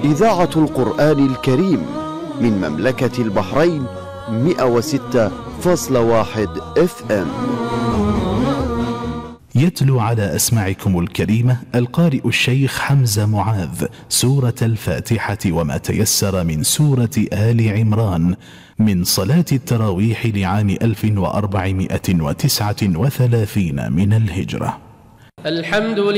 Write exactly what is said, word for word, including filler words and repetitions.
إذاعة القرآن الكريم من مملكة البحرين مئة وستة فاصلة واحد اف ام. يتلو على أسماعكم الكريمة القارئ الشيخ حمزة معاذ سورة الفاتحة وما تيسر من سورة آل عمران من صلاة التراويح لعام ألف وأربعمائة وتسعة وثلاثين من الهجرة. الحمد